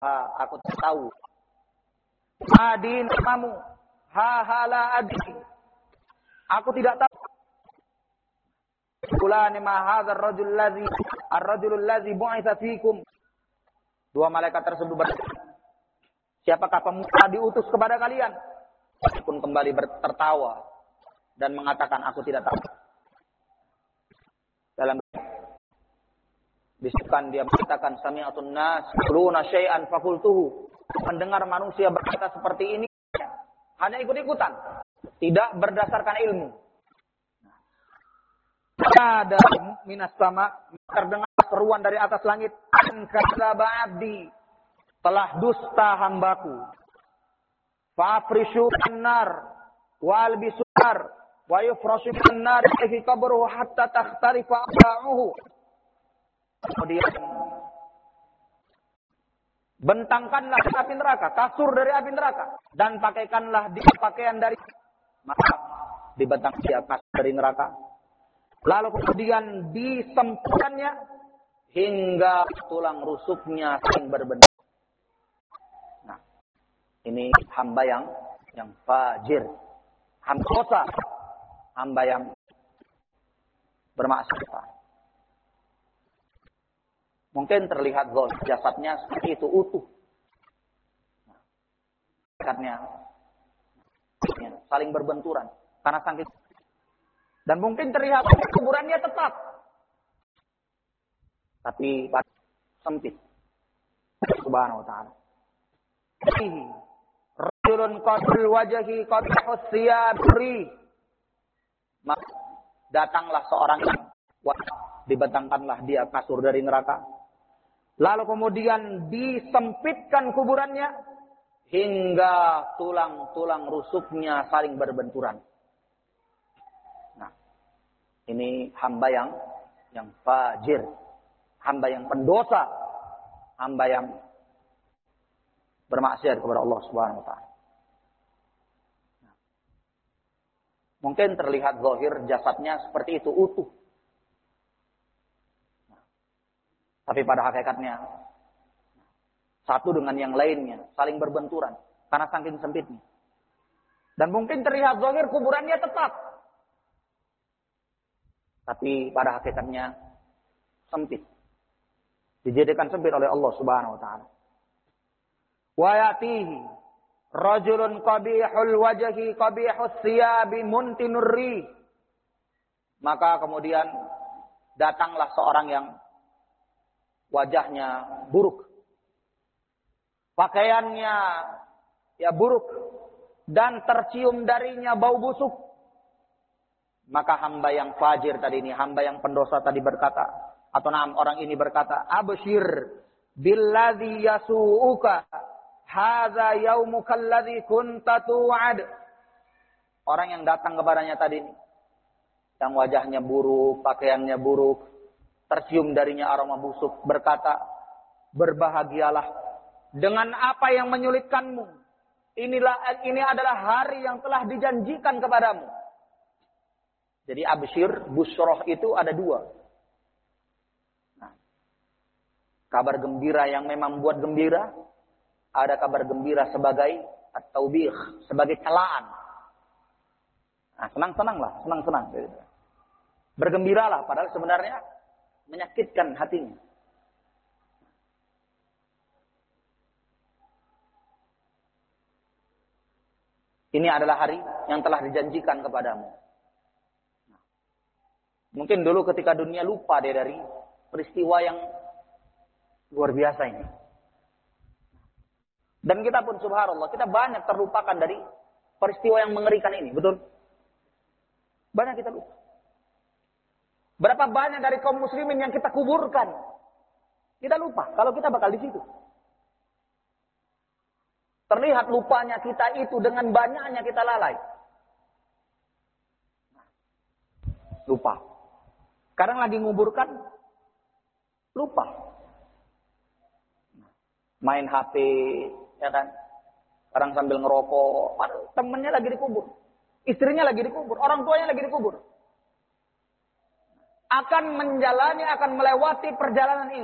aku tak tahu. Adin namamu. La adri. Aku tidak tahu. Qulani ma hadzal ar-rajulul ladzi bu'itsa fikum. Dua malaikat tersebut berkata, siapakah pemuda diutus kepada kalian? Pun kembali tertawa dan mengatakan, aku tidak tahu. Dalam bisikan dia mengatakan, sami'atun nas yaquluna syai'an faqultuhu. Mendengar manusia berkata seperti ini hanya ikut-ikutan, tidak berdasarkan ilmu. Ada minas sama, terdengar seruan dari atas langit, an kadzaba abdi, telah dusta hambaku. Fa'afrishu an-nar wal bisunar wa yufrashu an-nar fi qabruhu hatta takhtarifa a'dha'uhu. Kemudian bentangkanlah api neraka, kasur dari api neraka, dan pakaikanlah dia pakaian dari, maka dibentang dia kasur dari neraka. Lalu kemudian disempurkannya hingga tulang rusuknya saling berbentuk. Nah, ini hamba yang fajir, hamba dosa, hamba yang bermaksiat. Mungkin terlihat jasadnya seperti itu utuh. Jasadnya saling berbenturan karena saking. Dan mungkin terlihat kuburannya tetap, tapi sempit. Subhanahu wa ta'ala. Rajulun qabil wajhi qadhus siyabri. Datanglah seorang yang dibentangkanlah dia kasur dari neraka. Lalu kemudian disempitkan kuburannya hingga tulang-tulang rusuknya saling berbenturan. Ini hamba yang fajir, hamba yang pendosa, hamba yang bermaksiat kepada Allah Subhanahu wa taala. Mungkin terlihat zahir jasadnya seperti itu utuh. Tapi pada hakikatnya satu dengan yang lainnya saling berbenturan karena saking sempitnya. Dan mungkin terlihat zahir kuburannya tetap, tapi pada hakikatnya sempit. Dijadikan sempit oleh Allah Subhanahu wa taala. Wa yatihi rajulun qabihul wajhi qabihus siyabi muntinur ri. Maka kemudian datanglah seorang yang wajahnya buruk, pakaiannya buruk, dan tercium darinya bau busuk. Maka hamba yang fajir tadi ini, hamba yang pendosa tadi berkata, atau orang ini berkata, abshir billadzi yasu'uka hadza yaumuka alladzi kunta tu'ad. Orang yang datang kepadanya tadi ini, yang wajahnya buruk, pakaiannya buruk, tercium darinya aroma busuk, berkata, berbahagialah dengan apa yang menyulitkanmu. Ini adalah hari yang telah dijanjikan kepadamu. Jadi absyir, busroh itu ada dua. Nah, kabar gembira yang memang buat gembira, ada kabar gembira sebagai at-taubih, sebagai celaan. Nah, senang-senanglah, senang-senang. Bergembiralah, padahal sebenarnya menyakitkan hatinya. Ini adalah hari yang telah dijanjikan kepadamu. Mungkin dulu ketika dunia lupa dia dari peristiwa yang luar biasa ini. Dan kita pun subhanallah, kita banyak terlupakan dari peristiwa yang mengerikan ini, betul? Banyak kita lupa. Berapa banyak dari kaum muslimin yang kita kuburkan. Kita lupa kalau kita bakal di situ. Terlihat lupanya kita itu dengan banyaknya kita lalai. Lupa. Kadang lagi nguburkan, lupa. Main HP, ya kan? Kadang sambil ngerokok, temennya lagi dikubur. Istrinya lagi dikubur, orang tuanya lagi dikubur. Akan melewati perjalanan ini.